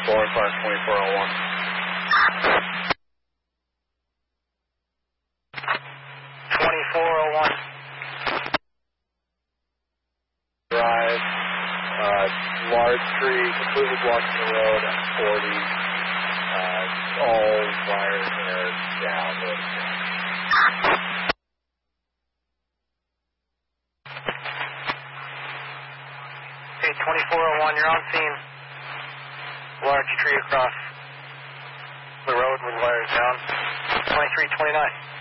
Class 2401. 2401. Drive, large tree, completely blocking the road at 40. All wires are down. Okay, 2401, you're on scene. Large tree across the road with wires down. 2329.